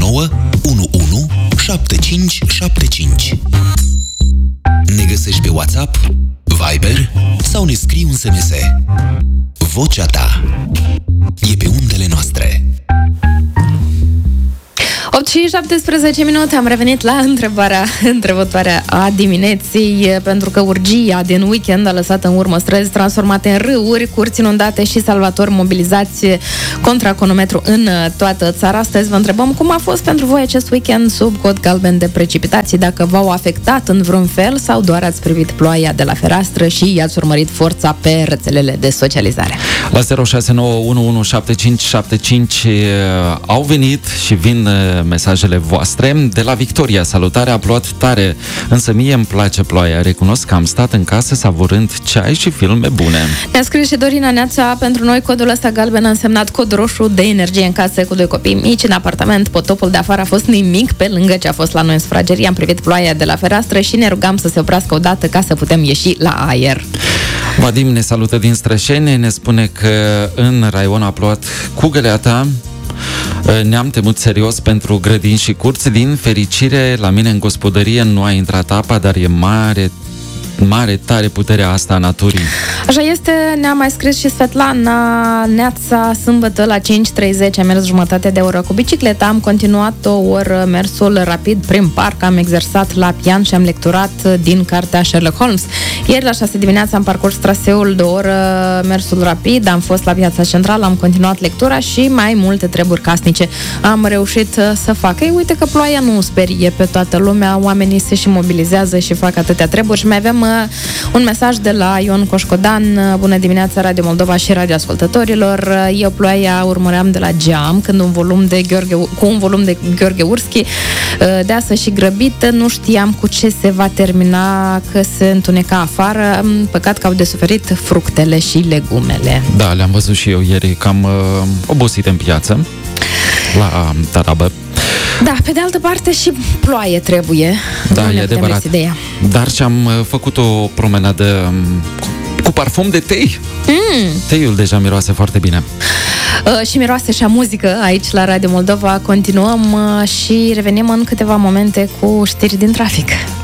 069 117575. Ne găsești pe WhatsApp, Viber sau ne scrii un SMS. Vocea ta e pe undele noastre. 8 și 17 minute, am revenit la întrebătoarea a dimineții, pentru că urgia din weekend a lăsat în urmă străzi transformate în râuri, curți inundate și salvatori mobilizați contra cronometru în toată țara. Astăzi vă întrebăm cum a fost pentru voi acest weekend sub cod galben de precipitații, dacă v-au afectat în vreun fel sau doar ați privit ploaia de la fereastră și i-ați urmărit forța pe rețelele de socializare. La 069 au venit și vin mesajele voastre. De la Victoria, salutare, a plouat tare, însă mie îmi place ploaia. Recunosc că am stat în casă savurând ceai și filme bune. Ne-a scris și Dorina Neața, pentru noi codul ăsta galben a însemnat cod roșu de energie în casă cu 2 copii mici în apartament. Potopul de afară a fost nimic pe lângă ce a fost la noi în sufragerie. Am privit ploaia de la fereastră și ne rugam să se oprească odată ca să putem ieși la aer. Vadim ne salută din Strășeni, ne spune că în raion a plouat cu găleata. Ne-am temut serios pentru grădini și curți. Din fericire, la mine în gospodărie nu a intrat apa, dar e mare, tare puterea asta a naturii. Așa este, ne-a mai scris și Svetlana Neața, sâmbătă la 5:30 am mers jumătate de oră cu bicicleta, am continuat o oră mersul rapid prin parc, am exersat la pian și am lecturat din cartea Sherlock Holmes. Ieri la 6 dimineața am parcurs traseul de o oră mersul rapid, am fost la Piața Centrală, am continuat lectura și mai multe treburi casnice am reușit să fac. Ei, uite că ploaia nu sperie pe toată lumea, oamenii se și mobilizează și fac atâtea treburi. Și mai avem un mesaj de la Ion Coșcodan. Bună dimineața, Radio Moldova și radioascultătorilor. Eu ploaia urmăream de la geam când cu un volum de Gheorghe Urski, deasă și grăbită. Nu știam cu ce se va termina, că se întuneca afară. Păcat că au de suferit fructele și legumele. Da, le-am văzut și eu ieri, cam obosite în piață la Tarabă. Da, pe de altă parte și ploaie trebuie. Da, e adevărat. Dar și-am făcut o promenadă cu parfum de tei. Teiul deja miroase foarte bine. Și miroase și a muzică aici la Radio Moldova. Continuăm și revenim în câteva momente cu știri din trafic.